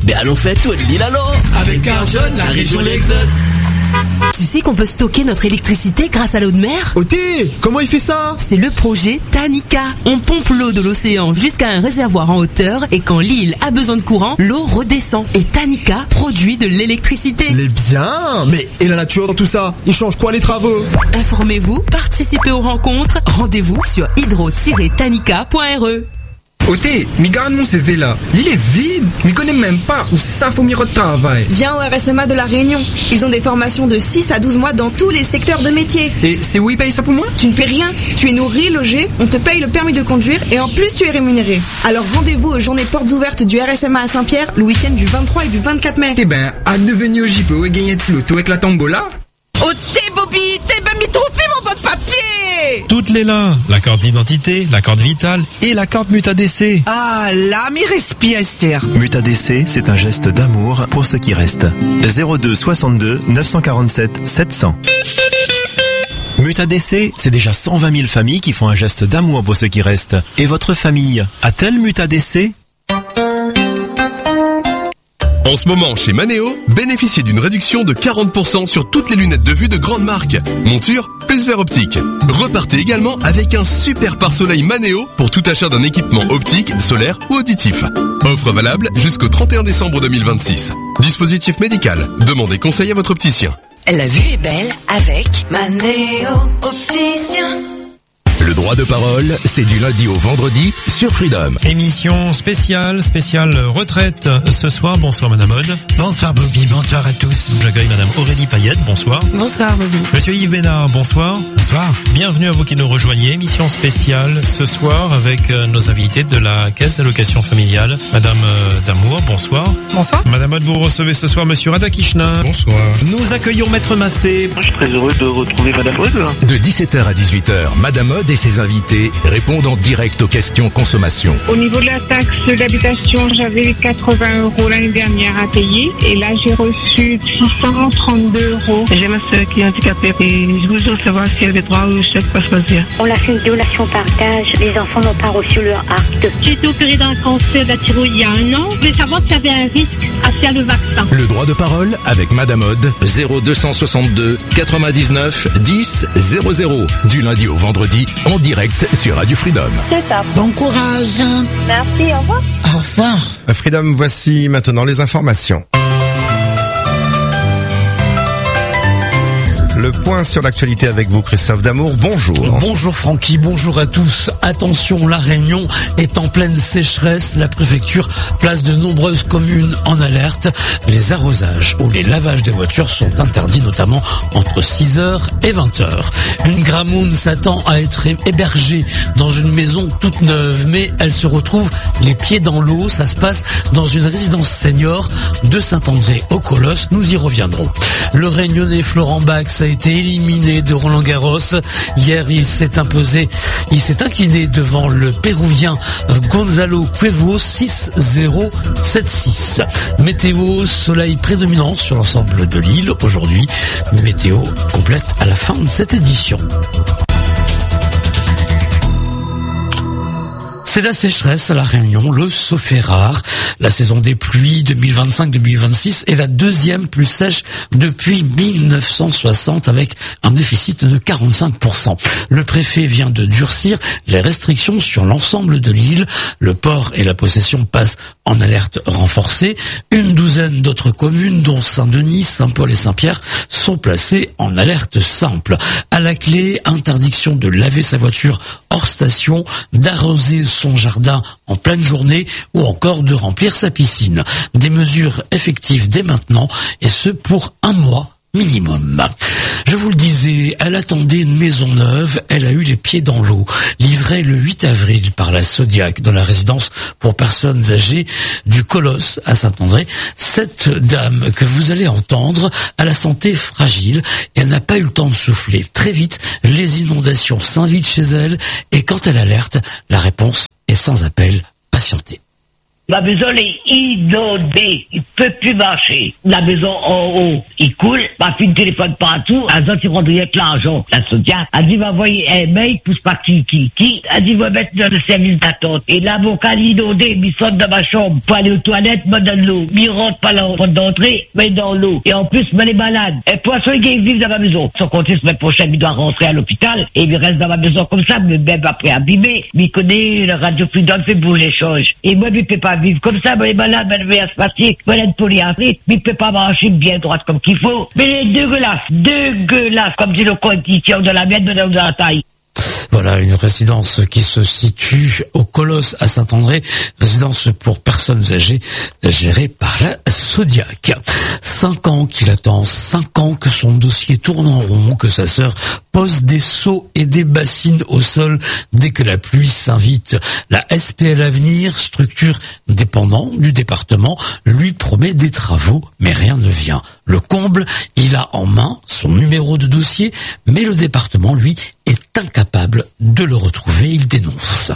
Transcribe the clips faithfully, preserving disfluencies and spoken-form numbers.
Mais allons faire tout l'île alors. Avec Arjeune, la région l'Exode. Tu sais qu'on peut stocker notre électricité grâce à l'eau de mer? Oté, comment il fait ça? C'est le projet Tanika. On pompe l'eau de l'océan jusqu'à un réservoir en hauteur et quand l'île a besoin de courant, l'eau redescend. Et Tanika produit de l'électricité. Mais bien. Mais et la nature dans tout ça? Il change quoi les travaux? Informez-vous, participez aux rencontres. Rendez-vous sur hydro tiret tanika point r e. Oté, mi garde mon C V là. Il est vide. Mi connais même pas où ça faut m'y retravailler. Viens au R S M A de La Réunion. Ils ont des formations de six à douze mois dans tous les secteurs de métier. Et c'est où ils payent ça pour moi? Tu ne paies rien. Tu es nourri, logé, on te paye le permis de conduire et en plus tu es rémunéré. Alors rendez-vous aux journées portes ouvertes du R S M A à Saint-Pierre le week-end du vingt-trois et du vingt-quatre mai. Eh ben, à devenir au J P O et gagner de l'auto avec la tombola. Oté, Bobby, t'es bien mis trompé mon bon papier. Toutes les là, la carte d'identité, la carte vitale et la carte MutaDC. Ah, là, mi respire, Esther. MutaDC, c'est un geste d'amour pour ceux qui restent. zéro deux soixante-deux neuf cent quarante-sept sept cents. MutaDC, c'est déjà cent vingt mille familles qui font un geste d'amour pour ceux qui restent. Et votre famille a-t-elle MutaDC? En ce moment, chez Manéo, bénéficiez d'une réduction de quarante pour cent sur toutes les lunettes de vue de grande marque. Monture, plus verre optique. Repartez également avec un super pare-soleil Manéo pour tout achat d'un équipement optique, solaire ou auditif. Offre valable jusqu'au trente et un décembre deux mille vingt-six. Dispositif médical. Demandez conseil à votre opticien. La vue est belle avec Manéo Opticien. Le droit de parole, c'est du lundi au vendredi sur Freedom. Émission spéciale, spéciale retraite. Ce soir, bonsoir Madame Aude. Bonsoir Bobby, bonsoir à tous. J'accueille Madame Aurélie Payette, bonsoir. Bonsoir Bobby. Monsieur Yves Bénard, bonsoir. Bonsoir. Bienvenue à vous qui nous rejoignez. Émission spéciale ce soir avec nos invités de la Caisse d'allocation familiale. Madame Damour, bonsoir. Bonsoir. Madame Aude, vous recevez ce soir Monsieur Radakishna. Bonsoir. Nous accueillons Maître Massé. Je suis très heureux de retrouver Madame Aude. De dix-sept heures à dix-huit heures, Madame Aude et ses invités répondent en direct aux questions consommation. Au niveau de la taxe d'habitation, j'avais quatre-vingts euros l'année dernière à payer et là j'ai reçu six cent trente-deux euros. J'ai ma soeur qui est handicapée et je voudrais savoir si elle a droit au chèque pas choisir. On a fait une donation partage, les enfants n'ont pas reçu leur acte. J'ai été opérée d'un cancer de la thyroïde il y a un an. Je voulais savoir s'il y avait un risque à faire le vaccin. Le droit de parole avec Madame Aude, zéro deux cent soixante-deux quatre-vingt-dix-neuf dix zéro zéro. Du lundi au vendredi, en direct sur Radio Freedom. C'est ça. Bon courage. Merci, au revoir. Au revoir. Freedom, voici maintenant les informations. Le point sur l'actualité avec vous, Christophe Damour. Bonjour. Bonjour Francky, bonjour à tous. Attention, La Réunion est en pleine sécheresse. La préfecture place de nombreuses communes en alerte. Les arrosages ou les lavages des voitures sont interdits, notamment entre six heures et vingt heures. Une gramoune s'attend à être hébergée dans une maison toute neuve, mais elle se retrouve les pieds dans l'eau. Ça se passe dans une résidence senior de Saint-André au Colosse. Nous y reviendrons. Le Réunionnais Florent Bax a été éliminé de Roland-Garros. Hier, il s'est imposé, il s'est incliné devant le Péruvien Gonzalo Cuervo six zéro sept six. Météo, soleil prédominant sur l'ensemble de l'île aujourd'hui. Météo complète à la fin de cette édition. C'est la sécheresse à La Réunion, le sauf est rare. La saison des pluies deux mille vingt-cinq deux mille vingt-six est la deuxième plus sèche depuis mille neuf cent soixante avec un déficit de quarante-cinq pour cent. Le préfet vient de durcir les restrictions sur l'ensemble de l'île. Le port et la possession passent en alerte renforcée. Une douzaine d'autres communes, dont Saint-Denis, Saint-Paul et Saint-Pierre, sont placées en alerte simple. À la clé, interdiction de laver sa voiture hors station, d'arroser son jardin en pleine journée ou encore de remplir sa piscine. Des mesures effectives dès maintenant et ce pour un mois minimum. Je vous le disais, elle attendait une maison neuve, elle a eu les pieds dans l'eau. Livrée le huit avril par la Sodiac dans la résidence pour personnes âgées du Colosse à Saint-André, cette dame que vous allez entendre a la santé fragile et elle n'a pas eu le temps de souffler. Très vite, les inondations s'invitent chez elle et quand elle alerte, la réponse est sans appel, patienter. Ma maison est inondée, il peut plus marcher. La maison en haut, il coule, ma fille téléphone partout, elle a dit rendre rien que l'argent. La Sodia a dit va envoyer un mail, pousse pas qui, qui, qui, a dit va mettre dans le service d'attente. Et là, mon cas inondé, il sort dans ma chambre pour aller aux toilettes, me donne l'eau. Il rentre pas là, rentre d'entrée, mais dans l'eau. Et en plus, me les malades. Et poisson, il vivent dans ma maison. Son compte, semaine prochaine, il doit rentrer à l'hôpital, et il reste dans ma maison comme ça, mais même après abîmé. Il connaît, le Radio Freedom fait bouger les choses. Et moi, il peut pas vivre comme ça, mais les malades, mais le spatier, mais la polyarthrite, mais il peut pas marcher bien droite comme qu'il faut. Mais il est dégueulasse, dégueulasse, comme dit le coefficient de la mienne, mais dans la taille. Voilà, une résidence qui se situe au Colosse à Saint-André, résidence pour personnes âgées gérée par la Sodiac. Cinq ans qu'il attend, cinq ans que son dossier tourne en rond, que sa sœur pose des seaux et des bassines au sol dès que la pluie s'invite. La S P L Avenir, structure dépendante du département, lui promet des travaux, mais rien ne vient. Le comble, il a en main son numéro de dossier, mais le département, lui, est incapable de le retrouver, il dénonce.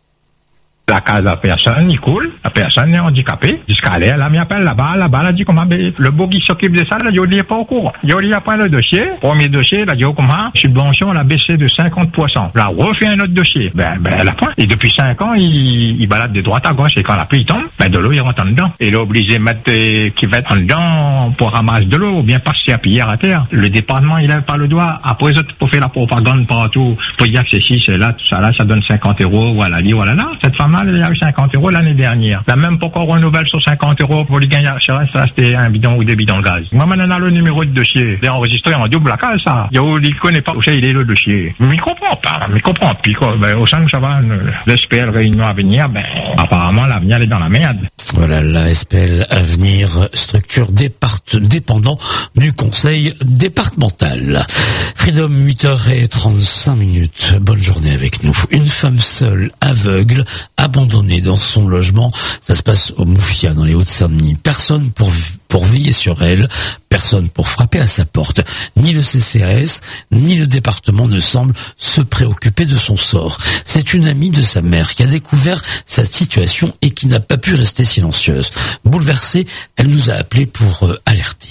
La case à personne, il coule, la personne est handicapée. Jusqu'à là, elle m'appelle là-bas, là-bas, elle a dit comment, le beau qui s'occupe de ça, là, il n'est pas au courant. Il a pris le dossier, premier dossier, là, il a dit comment, subvention, elle a baissé de cinquante pour cent. Là, refait un autre dossier. Ben, ben, elle a point. Et depuis cinq ans, il, il balade de droite à gauche, et quand la pluie tombe, ben, de l'eau, il rentre en dedans. Et il est obligé de mettre, euh, qui va être en dedans pour ramasser de l'eau, ou bien passer à piller à terre. Le département, il lève pas le doigt. Après, les autres, pour faire la propagande partout, pour dire que c'est ci, c'est là, tout ça, là, ça donne cinquante euros, voilà, dit, voilà, là. Cette femme il y a eu cinquante euros l'année dernière. La même pas encore renouvelle sur cinquante euros pour les gagner. Ça c'était un bidon ou des bidons de gaz. Moi, maintenant, le numéro de dossier. Il est enregistré en double case, ça. Il ne connaît pas où c'est, il est le dossier. Mais il comprend pas. Mais il comprend. Puis, quoi, ben, au sein où ça va, l'S P L Réunion Avenir, ben, apparemment, l'avenir est dans la merde. Voilà, la S P L Avenir, structure départ- dépendant du conseil départemental. Freedom, huit heures trente-cinq minutes. Bonne journée avec nous. Une femme seule, aveugle, abandonnée dans son logement. Ça se passe au Moufia, dans les Hauts-de-Saint-Denis. Personne pour, pour veiller sur elle. Personne pour frapper à sa porte. Ni le C C A S, ni le département ne semblent se préoccuper de son sort. C'est une amie de sa mère qui a découvert sa situation et qui n'a pas pu rester silencieuse. Bouleversée, elle nous a appelé pour euh, alerter.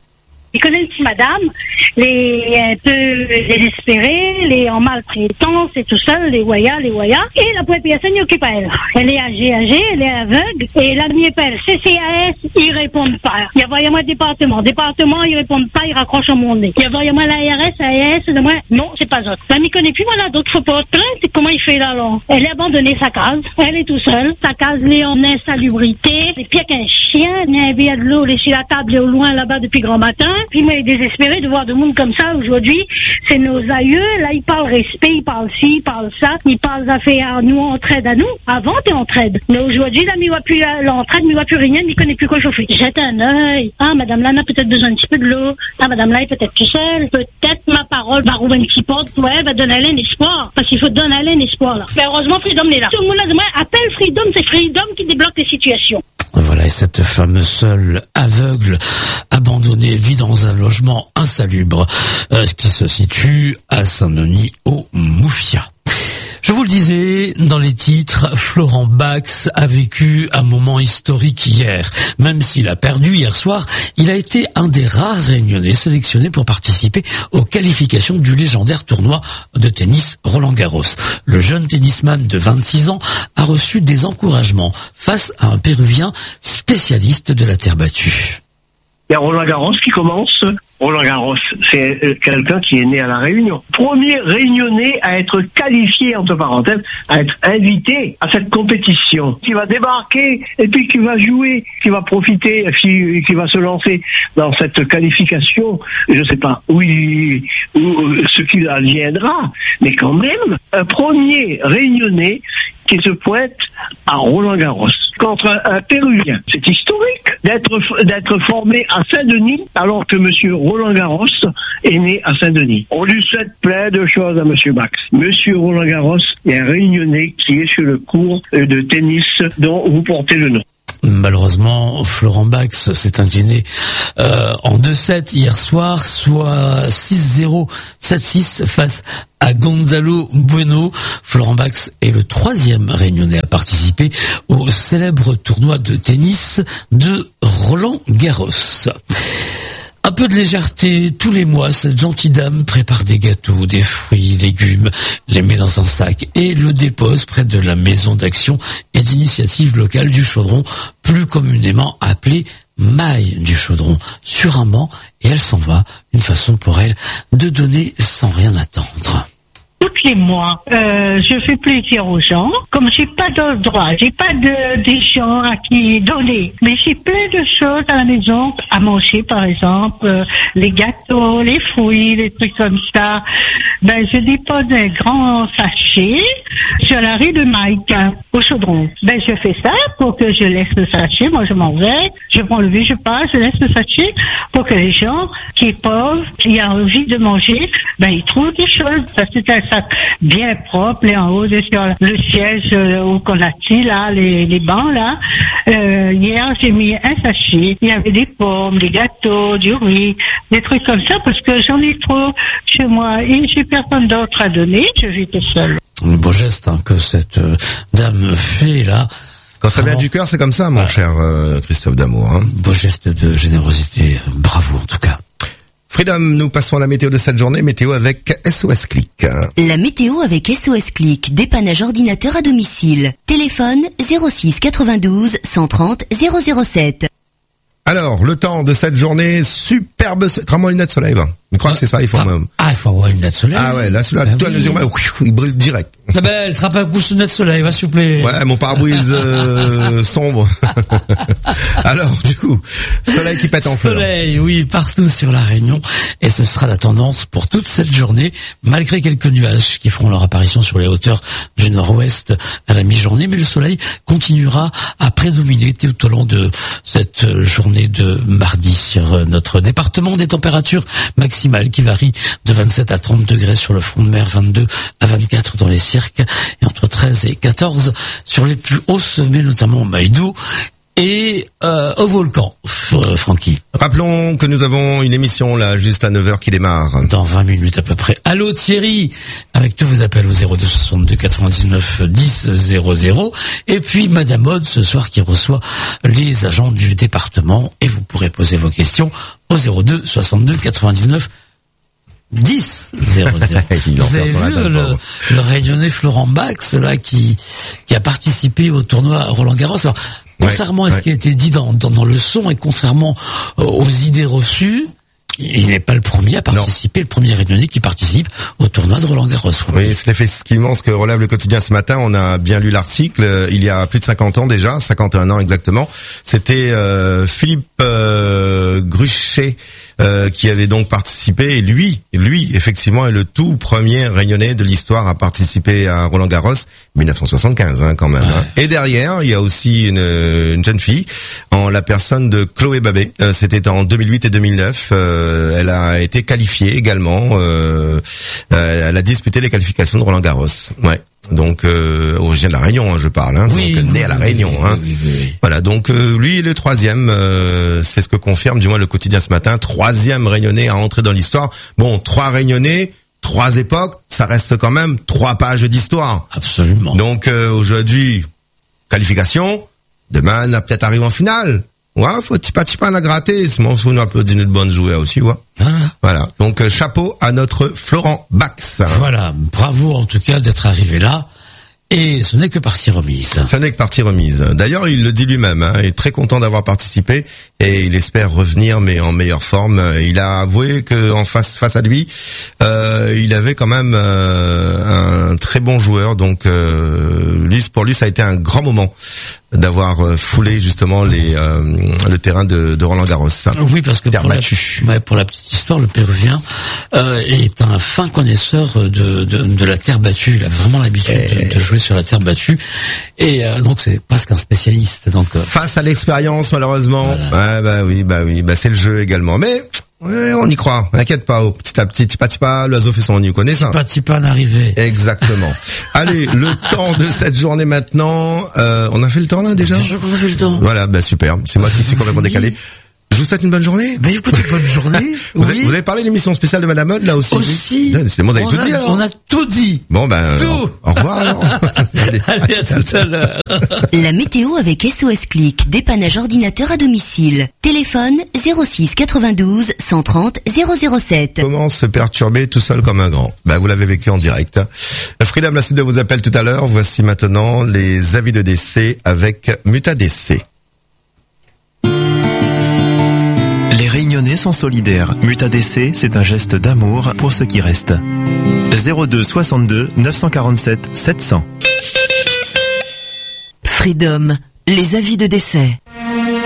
Il connaît une petite madame, les un peu désespérée, les en maltraitance et tout ça, les waya, les waya. Et la pauvre personne n'y occupe pas elle. Elle est âgée, âgée, elle est aveugle. Et la nuit appelle C C A S, ils répondent pas. Il y a vraiment un département. Département, ils répondent pas, ils raccrochent au mon nez. Il y a vraiment la R S, A S, de moi, non, c'est pas autre. La m'y connaît plus, voilà, d'autres faut pas plainte. Comment il fait là, alors? Elle a abandonné sa case. Elle est tout seule. Sa case, elle est en insalubrité. C'est pire qu'un chien. Il y a un billet de l'eau, laissé la table, est au loin là-bas depuis grand matin. Puis moi, il est désespéré de voir de monde comme ça aujourd'hui. C'est nos aïeux. Là, ils parlent respect, ils parlent ci, ils parlent ça. Ils parlent d'affaires à nous, entraide à nous. Avant, t'es entraide. Mais aujourd'hui, là, il voit plus l'entraide, il voit plus rien, il connaît plus quoi chauffer. Jette un œil. Ah, madame là, a peut-être besoin un petit peu de l'eau. Ah, madame là, est peut-être tout seule. Peut-être ma parole va rouvrir un petit porte. Ouais, elle va donner à l'aine espoir. Parce qu'il faut donner à l'aine espoir, là. Mais heureusement, Freedom est là. Tout le monde a demandé, appelle Freedom, c'est Freedom qui débloque les situations. Voilà, et cette femme seule, aveugle, abandonnée, vit dans un logement insalubre, euh, qui se situe à Saint-Denis, au Moufia. Je vous le disais, dans les titres, Florent Bax a vécu un moment historique hier. Même s'il a perdu hier soir, il a été un des rares Réunionnais sélectionnés pour participer aux qualifications du légendaire tournoi de tennis Roland-Garros. Le jeune tennisman de vingt-six ans a reçu des encouragements face à un Péruvien spécialiste de la terre battue. Il y a Roland-Garros qui commence. Roland-Garros, c'est quelqu'un qui est né à La Réunion. Premier Réunionnais à être qualifié, entre parenthèses, à être invité à cette compétition. Qui va débarquer et puis qui va jouer, qui va profiter, qui, qui va se lancer dans cette qualification. Je ne sais pas où, il, où ce qu'il adviendra, mais quand même, un premier Réunionnais qui se pointe à Roland-Garros contre un, un Péruvien. C'est historique d'être d'être formé à Saint-Denis alors que Monsieur Roland-Garros est né à Saint-Denis. On lui souhaite plein de choses à Monsieur Bax. Monsieur Roland-Garros est un Réunionnais qui est sur le cours de tennis dont vous portez le nom. Malheureusement, Florent Bax s'est incliné euh, en deux sept hier soir, soit six zéro, sept six face à Gonzalo Bueno. Florent Bax est le troisième Réunionnais à participer au célèbre tournoi de tennis de Roland Garros. Un peu de légèreté, tous les mois, cette gentille dame prépare des gâteaux, des fruits, légumes, les met dans un sac et le dépose près de la maison d'action et d'initiative locale du Chaudron, plus communément appelée Maille du Chaudron, sur un banc, et elle s'en va, une façon pour elle de donner sans rien attendre. Tous les mois, euh, je fais plaisir aux gens. Comme j'ai pas d'autre droit, j'ai pas de des gens à qui donner, mais j'ai plein de choses à la maison à manger, par exemple euh, les gâteaux, les fruits, les trucs comme ça. Ben, je dépose un grand sachet sur la rue de Mike au Chaudron. Ben, je fais ça pour que je laisse le sachet. Moi, je m'en vais, je prends le bus, je passe, je laisse le sachet pour que les gens qui sont pauvres, qui ont envie de manger, ben, ils trouvent des choses. Ça, c'est un sac bien propre, là en haut, sur le siège euh, où qu'on a assis, là, les, les bancs, là. Euh, hier, j'ai mis un sachet. Il y avait des pommes, des gâteaux, du riz, des trucs comme ça, parce que j'en ai trop chez moi et j'ai personne d'autre à donner. Je vis tout seul. Le beau geste hein, que cette euh, dame fait, là. Quand ça vient du cœur, c'est comme ça, mon ah. cher euh, Christophe D'Amour. Hein. Beau geste de générosité. Bravo, en tout cas. Freedom, nous passons à la météo de cette journée, météo avec S O S Click. La météo avec S O S Click, dépannage ordinateur à domicile. Téléphone zéro six quatre-vingt-douze cent trente zéro zéro sept. Alors, le temps de cette journée, superbe, vraiment lunettes de soleil, va. Je crois ah, que c'est ça, il faut ah, même. Ah, il faut avoir une lunette de soleil. Ah ouais, là, celui-là, ah, toi, oui. le il brille direct. Ah ben, elle trappe un coup sous lunette de soleil, va s'il vous plaît. Ouais, mon pare-brise euh, sombre. Alors, du coup, soleil qui pète en fleurs. Soleil, oui, partout sur la Réunion. Et ce sera la tendance pour toute cette journée, malgré quelques nuages qui feront leur apparition sur les hauteurs du nord-ouest à la mi-journée. Mais le soleil continuera à prédominer tout au long de cette journée de mardi sur notre département. Des températures maximales qui varient de vingt-sept à trente degrés sur le front de mer, vingt-deux à vingt-quatre dans les cirques et entre treize et quatorze sur les plus hauts sommets, notamment au Maïdou et euh, au volcan, euh, Francky. Rappelons que nous avons une émission là juste à neuf heures qui démarre. Dans vingt minutes à peu près. Allô Thierry, avec tous vos appels au zéro deux soixante-deux quatre-vingt-dix-neuf dix zéro zéro. Et puis Madame Aude ce soir qui reçoit les agents du département et vous pourrez poser vos questions au zéro deux soixante-deux quatre-vingt-dix-neuf dix zéro zéro. Vous avez vu le, le, le Réunionnais Florent Bax là qui qui a participé au tournoi Roland-Garros. Alors contrairement ouais, à ce ouais. qui a été dit dans, dans, dans le son et contrairement aux idées reçues, il n'est pas le premier à participer, non. le premier Réunionnais qui participe au tournoi de Roland-Garros. Oui, c'est effectivement ce que relève le quotidien ce matin. On a bien lu l'article. Il y a plus de cinquante ans déjà, cinquante et un ans exactement. C'était euh, Philippe euh, Gruchet euh, qui avait donc participé. Et lui, lui, effectivement, est le tout premier Réunionnais de l'histoire à participer à Roland-Garros, dix-neuf cent soixante-quinze hein, quand même. Ouais. Hein. Et derrière, il y a aussi une, une jeune fille, en la personne de Chloé Babé. Euh, C'était en deux mille huit et deux mille neuf. Euh, elle a été qualifiée également. Euh, euh, elle a disputé les qualifications de Roland-Garros. Ouais. Donc euh, origine de la Réunion, hein, je parle. Hein, oui, donc, oui, né à la Réunion. Oui, hein. oui, oui, oui. Voilà. Donc euh, lui est le troisième. Euh, c'est ce que confirme du moins le quotidien ce matin. Troisième Réunionnais à entrer dans l'histoire. Bon, trois Réunionnais. Trois époques, ça reste quand même trois pages d'histoire. Absolument. Donc euh, aujourd'hui, qualification. Demain, on a peut-être arrivé en finale. Ouais, faut petit pas petit pas la gratter. Sinon, on applaudit notre bonne jouée aussi, ouais. Voilà. Voilà. Donc euh, chapeau à notre Florent Bax. Hein. Voilà. Bravo en tout cas d'être arrivé là. Et ce n'est que partie remise. Ce n'est que partie remise. D'ailleurs, il le dit lui-même, hein, il est très content d'avoir participé et il espère revenir, mais en meilleure forme. Il a avoué que en face face à lui, euh, il avait quand même euh, un très bon joueur. Donc, euh, lui, pour lui, ça a été un grand moment d'avoir foulé justement les euh, le terrain de, de Roland-Garros. Oui, parce que pour la, ouais, pour la petite histoire, le Péruvien euh, est un fin connaisseur de, de, de la terre battue. Il a vraiment l'habitude et... de, de jouer sur la terre battue, et euh, donc c'est presque un spécialiste. Donc euh... face à l'expérience, malheureusement, voilà. ouais, bah oui, bah oui, bah c'est le jeu également. Mais Ouais, on y croit. Inquiète pas. Petit à petit, petit pas, l'oiseau fait son nid. Vous connaissez ça? Petit pas en arrivée. Exactement. Allez, le temps de cette journée maintenant. Euh, on a fait le temps là déjà? Je crois qu'on a fait le temps. Voilà, bah super. C'est moi qui suis complètement décalé. Je vous souhaite une bonne journée. Ben écoutez, bonne journée. Vous, oui. avez, vous avez parlé de l'émission spéciale de Madame Mode là aussi. Aussi. C'est bon, vous avez on tout a, dit alors. On a tout dit. Bon ben. Tout. Au, au revoir alors. Allez, Allez, à tout à l'heure. La météo avec S O S Click, dépannage ordinateur à domicile. Téléphone zéro six quatre-vingt-douze cent trente zéro zéro sept. Comment se perturber tout seul comme un grand? Ben vous l'avez vécu en direct. Frida, la suite de vos appels tout à l'heure. Voici maintenant les avis de décès avec Muta D C. Les Réunionnais sont solidaires. Muta D C, c'est un geste d'amour pour ceux qui restent. zéro deux soixante-deux neuf cent quarante-sept sept cents. Freedom, les avis de décès.